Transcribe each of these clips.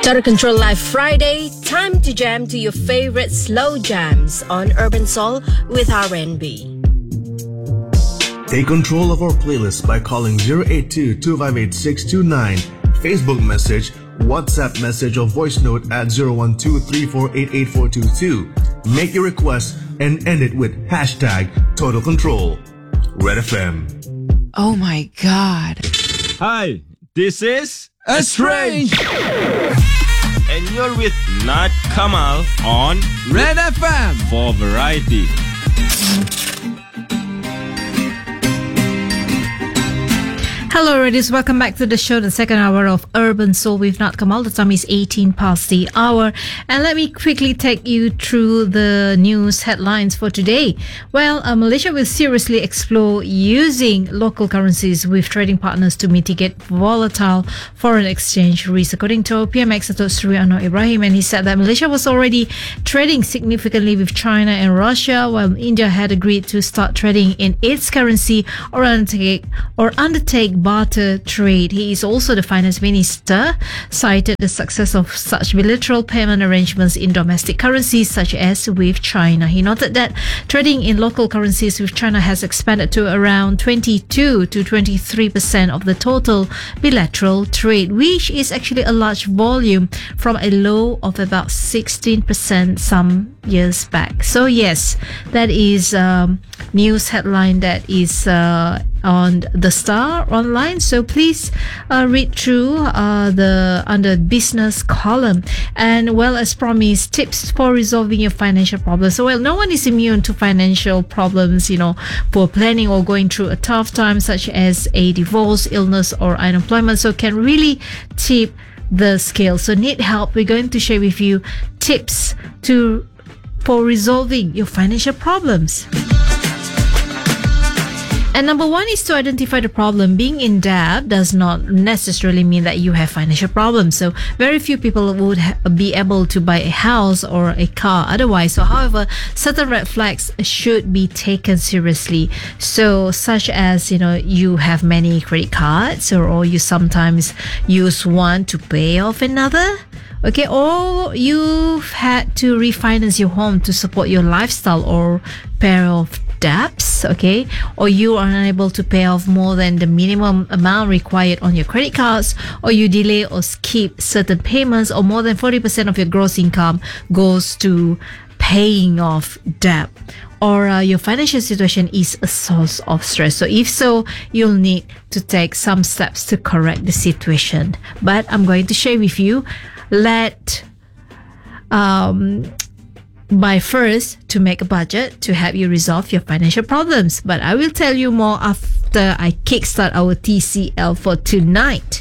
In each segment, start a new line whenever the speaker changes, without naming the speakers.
Total Control Live Friday, time to jam to your favorite slow jams on Urban Soul with R&B.
Take control of our playlist by calling 082-258-629, Facebook message, WhatsApp message or voice note at 012-348-8422. Make your request and end it with hashtag Total Control. Red FM.
Oh my God.
Hi, this is
Estrange.
And you're with Nat Kamal on
Red FM
for variety.
Hello, ladies. Welcome back to the show, the second hour of Urban Soul with Nat Kamal. The time is 18 past the hour. And let me quickly take you through the news headlines for today. Well, Malaysia will seriously explore using local currencies with trading partners to mitigate volatile foreign exchange risk. According to PMX Datuk Seri Anwar Ibrahim, and he said that Malaysia was already trading significantly with China and Russia, while India had agreed to start trading in its currency or undertake barter trade. He is also the finance minister, cited the success of such bilateral payment arrangements in domestic currencies such as with China. He noted that trading in local currencies with China has expanded to around 22 to 23% of the total bilateral trade, which is actually a large volume from a low of about 16% some years back. So yes, that is news headline that is on the Star online. So please read through the under business column. And well, as promised, tips for resolving your financial problems. So well, no one is immune to financial problems, for planning or going through a tough time such as a divorce, illness or unemployment. So can really tip the scale. So need help? We're going to share with you tips for resolving your financial problems. And number one is to identify the problem. Being in debt does not necessarily mean that you have financial problems. So very few people would be able to buy a house or a car otherwise. So however, certain red flags should be taken seriously. So such as, you have many credit cards or you sometimes use one to pay off another. Okay, or you've had to refinance your home to support your lifestyle or pay off debts, okay, or you are unable to pay off more than the minimum amount required on your credit cards, or you delay or skip certain payments, or more than 40% of your gross income goes to paying off debt, or your financial situation is a source of stress. So if so, you'll need to take some steps to correct the situation. But I'm going to share with you, by first to make a budget to help you resolve your financial problems. But I will tell you more after I kickstart our TCL for tonight.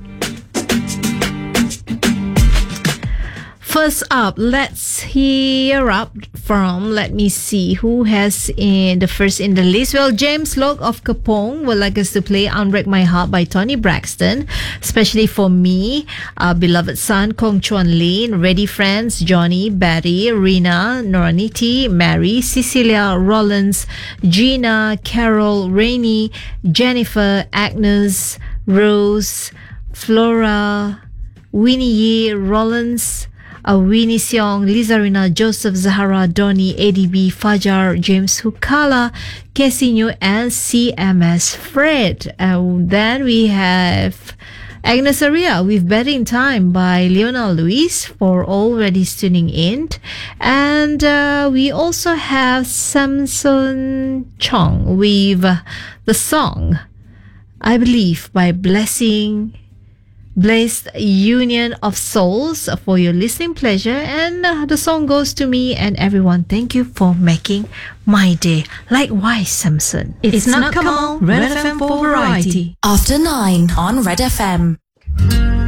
First up, let's hear let me see who has in the first in the list. Well, James Lok of Kapong would like us to play Unbreak My Heart by Tony Braxton, especially for me, beloved son Kong Chuan Lin, Ready Friends, Johnny, Betty, Rina, Noraniti, Mary, Cecilia, Rollins, Gina, Carol, Rainy, Jennifer, Agnes, Rose, Flora, Winnie Ye, Rollins, Winnie Seong, Lizarina, Joseph, Zahara, Donny, ADB, Fajar, James Hukala, Casino, and CMS Fred. Then we have Agnes Aria with Betting Time by Lionel Lewis for already tuning in. And we also have Samson Chong with the song, I Believe, by Blessed Union of Souls for your listening pleasure. And the song goes to me and everyone. Thank you for making my day. Likewise, Samson. It's not Kamal, Red FM for variety.
After 9 on Red FM.